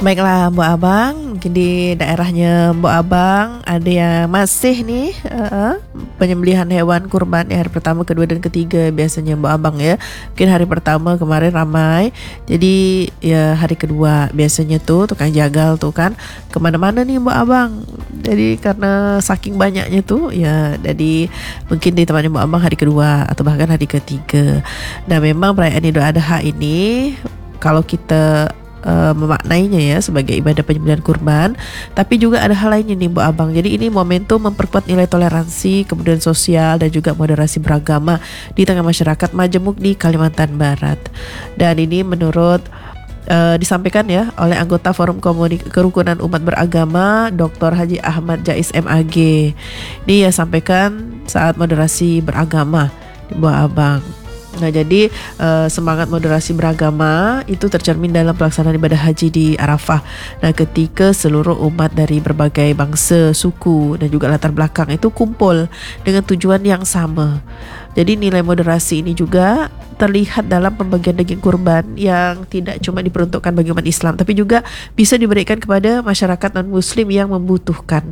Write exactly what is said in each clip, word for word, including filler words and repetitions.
Baiklah Mbok Abang, mungkin di daerahnya Mbok Abang ada yang masih nih uh, penyembelihan hewan kurban di hari pertama, kedua dan ketiga biasanya Mbok Abang ya. Mungkin hari pertama kemarin ramai, jadi ya hari kedua biasanya tuh tukang jagal tuh kan kemana-mana nih Mbok Abang. Jadi karena saking banyaknya tuh ya, jadi mungkin ditemani Mbok Abang hari kedua atau bahkan hari ketiga. Nah memang perayaan Idul Adha ini kalau kita Uh, memaknainya ya sebagai ibadah penyembelihan kurban, tapi juga ada hal lainnya nih Bu Abang. Jadi ini momentum memperkuat nilai toleransi, kemudian sosial dan juga moderasi beragama di tengah masyarakat majemuk di Kalimantan Barat. Dan ini menurut uh, disampaikan ya oleh anggota Forum Komunik- Kerukunan Umat Beragama Doktor Haji Ahmad Jais M A G. Dia sampaikan saat moderasi beragama di Bu Abang. Nah jadi eh, semangat moderasi beragama itu tercermin dalam pelaksanaan ibadah haji di Arafah. Nah ketika seluruh umat dari berbagai bangsa, suku dan juga latar belakang itu kumpul dengan tujuan yang sama. Jadi nilai moderasi ini juga terlihat dalam pembagian daging kurban yang tidak cuma diperuntukkan bagi umat Islam, tapi juga bisa diberikan kepada masyarakat non-muslim yang membutuhkan.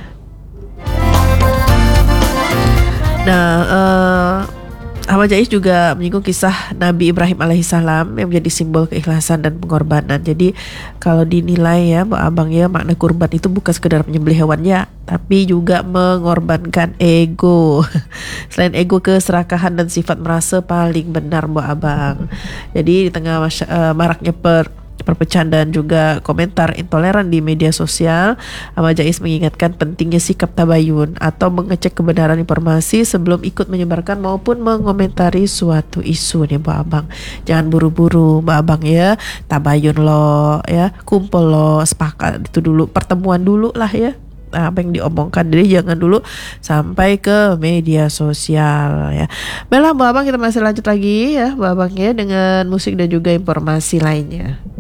Nah uh, Ahmad Jais juga menyinggung kisah Nabi Ibrahim alaihissalam yang menjadi simbol keikhlasan dan pengorbanan. Jadi kalau dinilai ya Mbak Abang ya, makna kurban itu bukan sekedar menyembelih hewannya, tapi juga mengorbankan ego. Selain ego, keserakahan dan sifat merasa paling benar Mbak Abang. Jadi di tengah masy- uh, maraknya per perpecahan dan juga komentar intoleran di media sosial, Ahmad Jais mengingatkan pentingnya sikap tabayun atau mengecek kebenaran informasi sebelum ikut menyebarkan maupun mengomentari suatu isu nih Mbak Abang. Jangan buru-buru Mbak Abang ya, tabayun lo ya, kumpul lo, sepakat itu dulu, pertemuan dulu lah ya. Nah, apa yang diomongkan, jadi jangan dulu sampai ke media sosial ya. Baiklah Mbak Abang, kita masih lanjut lagi ya Mbak Abang ya dengan musik dan juga informasi lainnya.